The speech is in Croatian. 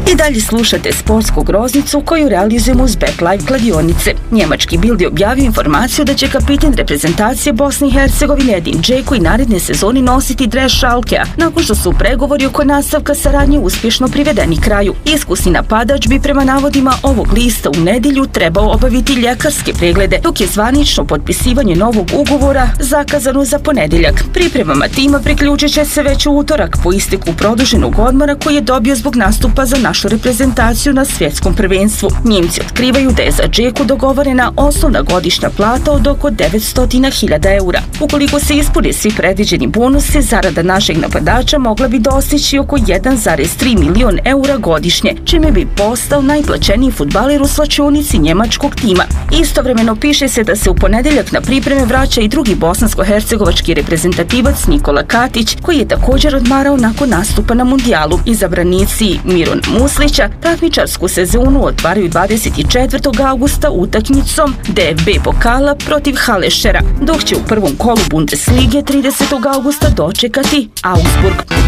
I dalje slušate sportsku groznicu koju realizujemo uz BetLife kladionice. Njemački Bild je objavio informaciju da će kapitan reprezentacije Bosne i Hercegovine Edin Džeko i naredne sezoni nositi dres Schalkea, nakon što su pregovori oko nastavka saradnje uspješno privedeni kraju. Iskusni napadač bi prema navodima ovog lista u nedjelju trebao obaviti ljekarske preglede, dok je zvanično potpisivanje novog ugovora zakazano za ponedjeljak. Pripremama tima priključit će se već u utorak po isteku produženog odmora koji je dobio zbog nastupa za našu reprezentaciju na svjetskom prvenstvu. Njemci otkrivaju da je za Džeku dogovorena osnovna godišnja plata od oko 900.000 eura. Ukoliko se ispune svi predviđeni bonusi, zarada našeg napadača mogla bi dostići oko 1,3 milion eura godišnje, čime bi postao najplaćeniji fudbaler u slačionici njemačkog tima. Istovremeno piše se da se u ponedjeljak na pripreme vraća i drugi bosansko-hercegovački reprezentativac Nikola Katić, koji je također odmarao nakon nastupa na mundijalu. Izabranici Miron Muslića takmičarsku sezonu otvaraju 24. augusta utakmicom DFB pokala protiv Halešera, dok će u prvom kolu Bundeslige 30. augusta dočekati Augsburg.